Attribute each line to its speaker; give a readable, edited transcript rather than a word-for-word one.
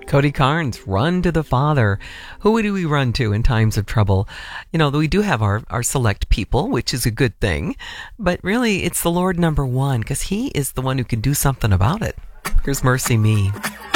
Speaker 1: Cody Carnes, run to the Father. Who do we run to in times of trouble? We do have our select people, which is a good thing, but really it's the Lord number one, because He is the one who can do something about it. Here's Mercy Me.